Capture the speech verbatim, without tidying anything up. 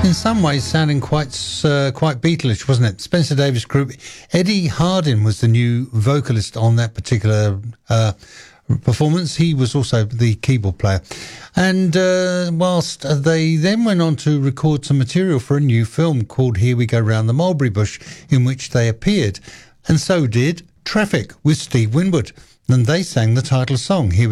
In some ways sounding quite uh, quite Beatlish, wasn't it? Spencer Davis Group. Eddie Hardin was the new vocalist on that particular uh, performance. He was also the keyboard player. And uh, whilst they then went on to record some material for a new film called Here We Go Round the Mulberry Bush, in which they appeared. And so did Traffic with Steve Winwood. And they sang the title song, Here We